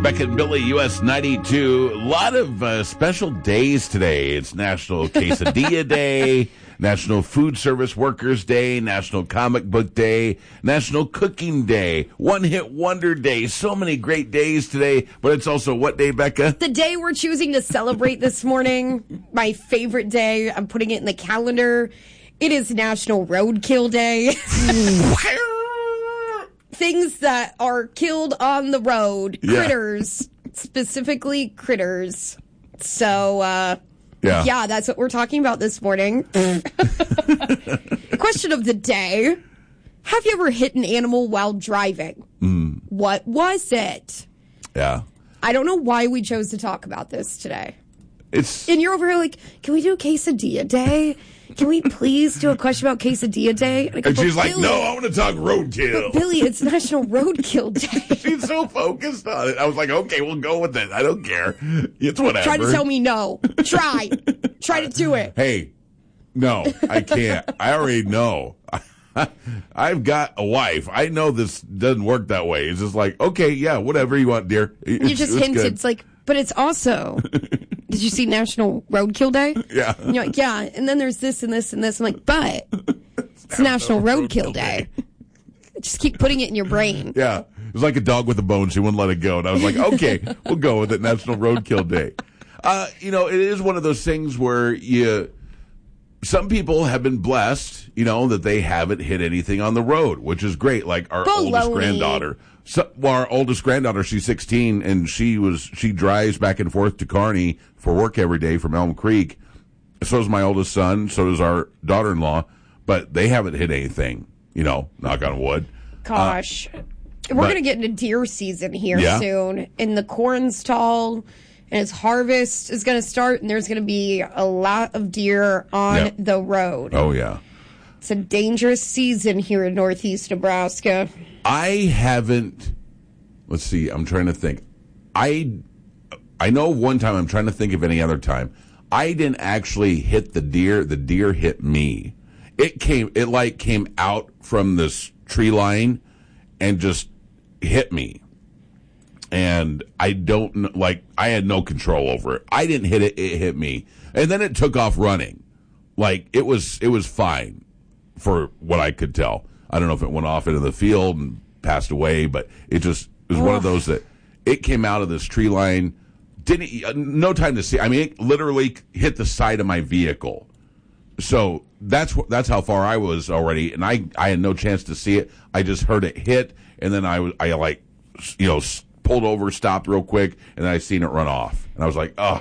Beck and Billy, US 92. A lot of special days today. It's National Quesadilla Day, National Food Service Workers Day, National Comic Book Day, National Cooking Day, One Hit Wonder Day. So many great days today, but it's also what day, Becca? The day we're choosing to celebrate this morning, my favorite day. I'm putting it in the calendar. It is National Roadkill Day. Things that are killed on the road. Yeah. Critters. Specifically critters. So, yeah, that's what we're talking about this morning. Question of the day. Have you ever hit an animal while driving? What was it? Yeah. I don't know why we chose to talk about this today. And you're over here like, can we do a quesadilla day? Can we please do a question about quesadilla day? And she's like, no, I want to talk roadkill. Billy, it's National Roadkill Day. She's so focused on it. I was like, okay, we'll go with it. I don't care. It's whatever. Try to tell me no. Try to do it. Hey, no, I can't. I already know. I've got a wife. I know this doesn't work that way. It's just like, okay, yeah, whatever you want, dear. You just hinted. It's like, but it's also... Did you see National Roadkill Day? Yeah. And you're like, yeah, and then there's this and this and this. I'm like, but it's National Roadkill Day. Just keep putting it in your brain. Yeah. It was like a dog with a bone. She wouldn't let it go. And I was like, okay, we'll go with it. National Roadkill Day. It is one of those things where some people have been blessed, that they haven't hit anything on the road, which is great. Like our oldest granddaughter. Our oldest granddaughter, she's 16, and she drives back and forth to Kearney for work every day from Elm Creek. So does my oldest son. So does our daughter-in-law. But they haven't hit anything, knock on wood. Gosh. We're going to get into deer season here soon. And the corn's tall, and its harvest is going to start, and there's going to be a lot of deer on the road. Oh, yeah. It's a dangerous season here in northeast Nebraska. I haven't. Let's see. I'm trying to think. I know one time. I'm trying to think of any other time. I didn't actually hit the deer. The deer hit me. It came out from this tree line and just hit me. And I don't know. Like, I had no control over it. I didn't hit it. It hit me. And then it took off running. Like, it was fine for what I could tell. I don't know if it went off into the field and passed away, but it was one of those that it came out of this tree line, no time to see. I mean, it literally hit the side of my vehicle. So that's how far I was already, and I had no chance to see it. I just heard it hit, and then I pulled over, stopped real quick, and then I seen it run off, and I was like, oh.